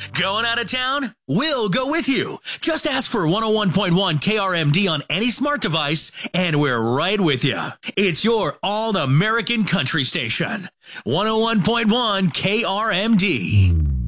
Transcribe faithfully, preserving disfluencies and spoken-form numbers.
Going out of town? We'll go with you. Just ask for one oh one point one K R M D on any smart device, and we're right with you. It's your all-American country station. one oh one point one K R M D.